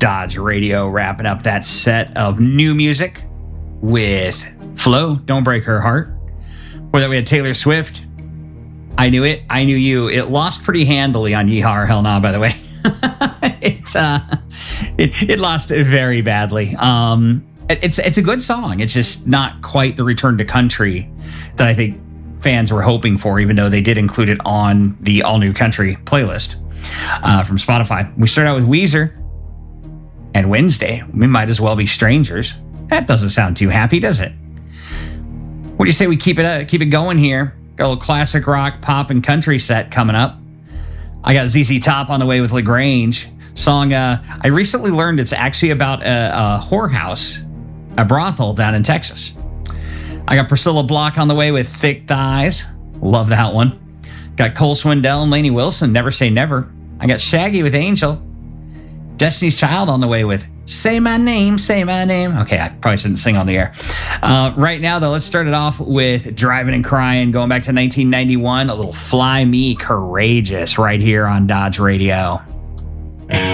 Dodge Radio, wrapping up that set of new music with Flo, Don't Break Her Heart. Before that, we had Taylor Swift, I Knew It, I Knew You. It lost pretty handily on Yeehaw or Hell Nah, by the way. It lost very badly. It's a good song. It's just not quite the return to country that I think fans were hoping for, even though they did include it on the all new country playlist from Spotify. We start out with Weezer and Wednesday. We Might As Well Be Strangers. That doesn't sound too happy, does it? What do you say we keep it going here? Got a little classic rock, pop, and country set coming up. I got ZZ Top on the way with LaGrange. Song, I recently learned it's actually about a whorehouse, a brothel down in Texas. I got Priscilla Block on the way with Thick Thighs. Love that one. Got Cole Swindell and Lainey Wilson, Never Say Never. I got Shaggy with Angel. Destiny's Child on the way with Say My Name, Say My Name. Okay, I probably shouldn't sing on the air. Right now, though, let's start it off with Driving and Crying, going back to 1991. A little Fly Me Courageous right here on Dodge Radio.